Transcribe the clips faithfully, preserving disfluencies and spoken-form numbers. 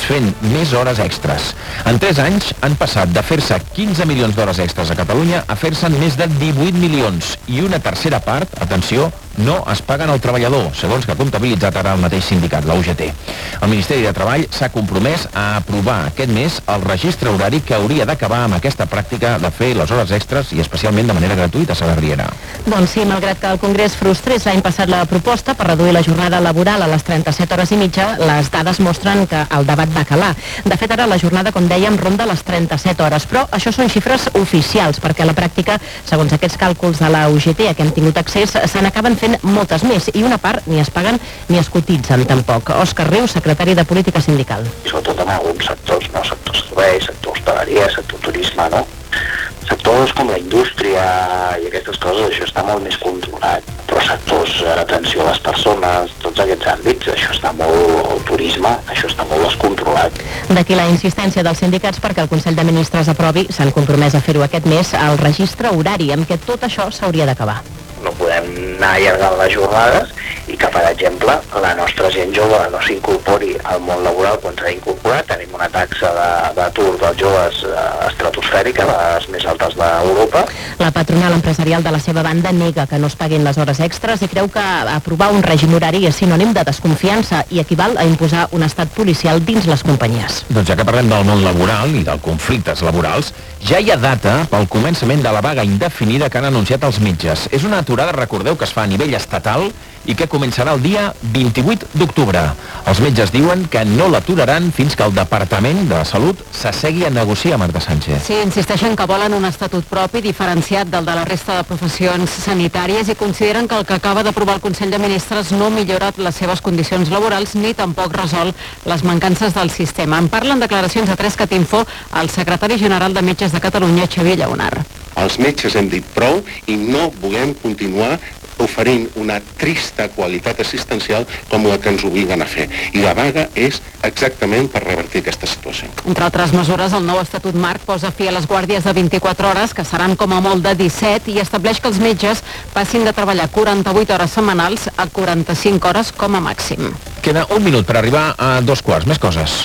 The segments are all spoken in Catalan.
fent més hores extres. En tres anys han passat de fer-se quinze milions d'hores extres a Catalunya a fer-se'n més de divuit milions i una tercera part, atenció, no es paguen al treballador, segons que ha comptabilitzat ara el mateix sindicat, la U G T. El Ministeri de Treball s'ha compromès a aprovar aquest mes el registre horari que hauria d'acabar amb aquesta pràctica de fer les hores extres i especialment de manera gratuïta, Sara Riera. Doncs sí, malgrat que el Congrés frustrés l'any passat la proposta per reduir la jornada laboral a les trenta-set hores i mitja, les dades mostren que el debat va calar. De fet, ara la jornada, com dèiem, ronda les trenta-set hores, però això són xifres oficials, perquè a la pràctica, segons aquests càlculs de la U G T a què hem tingut accés, se n'acaben fent moltes més, i una part ni es paguen ni es cotitzen tampoc. Òscar Rius, secretari de Política Sindical. Sobretot en alguns sectors, no? Sector serveis, sector hostaleria, sector turisme, no? Sectors com la indústria i aquestes coses, això està molt més controlat, però sectors d'atenció a les persones, tots aquests àmbits, això està molt, el turisme, això està molt descontrolat. D'aquí la insistència dels sindicats perquè el Consell de Ministres aprovi, s'han compromès a fer-ho aquest mes, el registre horari, amb què tot això s'hauria d'acabar. No podem anar allargant les jornades i que, per exemple, la nostra gent jove no s'incorpori al món laboral quan s'ha d'incorporar. Tenim una taxa d'atur dels joves estratosfèrica, les més altes d'Europa. La patronal empresarial de la seva banda nega que no es paguin les hores extres i creu que aprovar un règim horari és sinònim de desconfiança i equival a imposar un estat policial dins les companyies. Doncs ja que parlem del món laboral i dels conflictes laborals, ja hi ha data pel començament de la vaga indefinida que han anunciat els metges. És una aturada, recordeu, que es fa a nivell estatal i que començarà el dia vint-i-vuit d'octubre. Els metges diuen que no l'aturaran fins que el Departament de Salut s'assegui a negociar, Marta Sánchez. Sí, insisteixen que volen un estatut propi diferenciat del de la resta de professions sanitàries i consideren que el que acaba d'aprovar el Consell de Ministres no millora les seves condicions laborals ni tampoc resol les mancances del sistema. En parlen declaracions a Trescat Info el secretari general de Metges de Catalunya, Xavier Lleonard. Els metges hem dit prou i no volem continuar oferint una trista qualitat assistencial com la que ens obliguen a fer. I la vaga és exactament per revertir aquesta situació. Entre altres mesures, el nou Estatut Marc posa fi a les guàrdies de vint-i-quatre hores, que seran com a molt de disset, i estableix que els metges passin de treballar quaranta-vuit hores setmanals a quaranta-cinc hores com a màxim. Queda un minut per arribar a dos quarts. Més coses.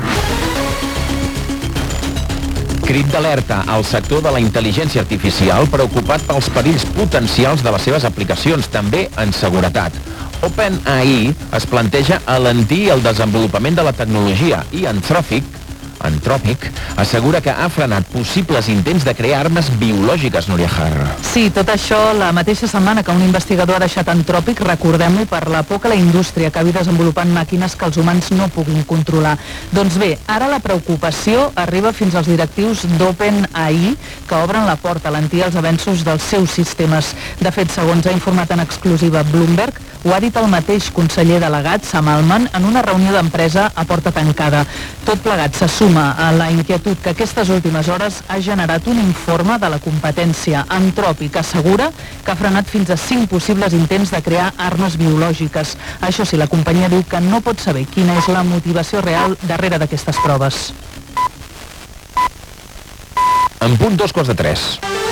Crit d'alerta al sector de la intel·ligència artificial preocupat pels perills potencials de les seves aplicacions, també en seguretat. OpenAI es planteja alentir el desenvolupament de la tecnologia i Anthropic Anthropic assegura que ha frenat possibles intents de crear armes biològiques, Núria Har. Sí, tot això la mateixa setmana que un investigador ha deixat Anthropic, recordem-ho, per la por que la indústria acabi desenvolupant màquines que els humans no puguin controlar. Doncs bé, ara la preocupació arriba fins als directius d'OpenAI, que obren la porta a alentir els avenços dels seus sistemes. De fet, segons ha informat en exclusiva Bloomberg, ho ha dit el mateix conseller delegat, Sam Altman, en una reunió d'empresa a porta tancada. Tot plegat se suma a la inquietud que aquestes últimes hores ha generat un informe de la competència. Anthropic assegura que ha frenat fins a cinc possibles intents de crear armes biològiques. Això sí, la companyia diu que no pot saber quina és la motivació real darrere d'aquestes proves. En punt dos quarts de tres.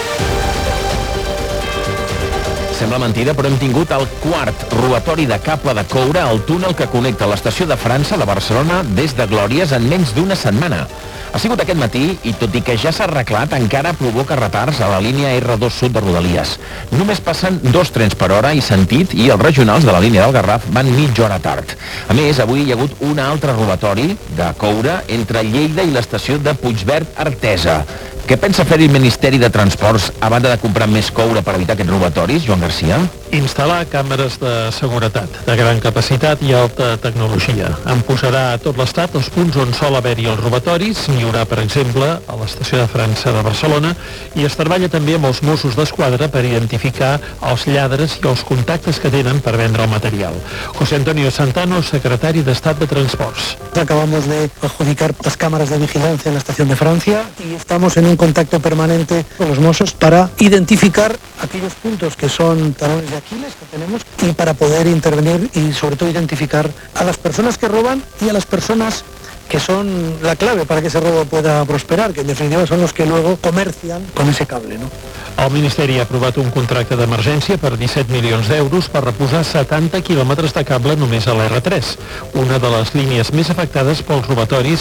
Sembla mentida, però hem tingut el quart robatori de cable de coure al túnel que connecta l'estació de França de Barcelona des de Glòries en menys d'una setmana. Ha sigut aquest matí i, tot i que ja s'ha arreglat, encara provoca retards a la línia erre dos Sud de Rodalies. Només passen dos trens per hora i sentit i els regionals de la línia del Garraf van mitja hora tard. A més, avui hi ha hagut un altre robatori de coure entre Lleida i l'estació de Puigverd Artesa. Què pensa fer el Ministeri de Transports a banda de comprar més coure per evitar aquests robatoris, Joan Garcia? Instal·lar càmeres de seguretat de gran capacitat i alta tecnologia. En posarà a tot l'estat els punts on sol haver-hi els robatoris. N'hi haurà, per exemple, a l'estació de França de Barcelona, i es treballa també amb els Mossos d'Esquadra per identificar els lladres i els contactes que tenen per vendre el material. José Antonio Santano, secretari d'Estat de Transports. Acabamos de adjudicar las cámaras de vigilancia en la estación de Francia y estamos en un contacto permanente con los Mossos para identificar aquellos puntos que son talones de Aquiles que tenemos y para poder intervenir y sobre todo identificar a las personas que roban y a las personas que son la clave para que ese robo pueda prosperar, que en definitiva son los que luego comercian con ese cable, ¿no? El Ministeri ha aprovat un contracte d'emergència per disset milions d'euros per reposar setanta quilòmetres de cable només a l'erre tres, una de les línies més afectades pels robatoris